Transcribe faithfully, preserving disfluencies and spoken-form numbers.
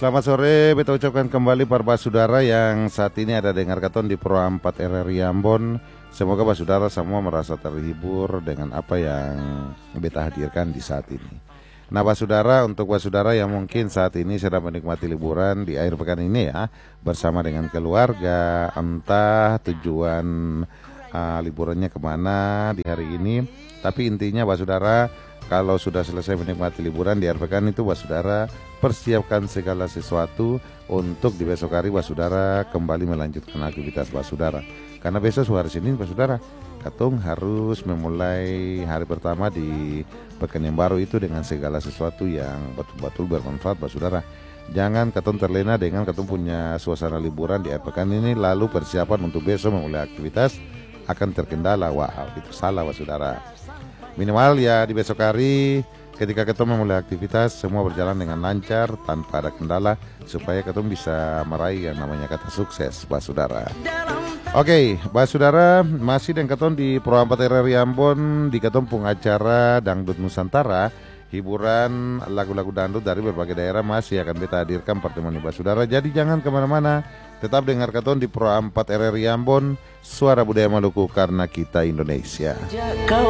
Selamat sore, beta ucapkan kembali para saudara yang saat ini ada dengar katon di Pro empat R R I Ambon. Semoga para saudara semua merasa terhibur dengan apa yang beta hadirkan di saat ini. Nah, para saudara, untuk para saudara yang mungkin saat ini sedang menikmati liburan di akhir pekan ini ya, bersama dengan keluarga, entah tujuan uh, liburannya kemana di hari ini. Tapi intinya para saudara, kalau sudah selesai menikmati liburan di akhir pekan itu, Pak Saudara, persiapkan segala sesuatu untuk di besok hari Pak Saudara kembali melanjutkan aktivitas Pak Saudara. Karena besok hari Senin Pak Saudara, Katung harus memulai hari pertama di pekan yang baru itu dengan segala sesuatu yang betul-betul bermanfaat Pak Saudara. Jangan Katung terlena dengan Katung punya suasana liburan di akhir pekan ini, lalu persiapan untuk besok memulai aktivitas akan terkendala. Wow, itu salah Pak Saudara. Minimal ya di besok hari ketika ketemu memulai aktivitas semua berjalan dengan lancar tanpa ada kendala supaya ketemu bisa meraih yang namanya kata sukses, Pak Saudara. Oke, Pak Saudara, masih dengan ketemu di Pro empat R R I Ambon di ketemu pengacara Dangdut Nusantara, hiburan lagu-lagu dangdut dari berbagai daerah masih akan kita hadirkan pertemuan Pak Saudara. Jadi jangan kemana-mana, tetap dengar ketemu di Pro empat R R I Ambon, suara budaya Maluku karena kita Indonesia.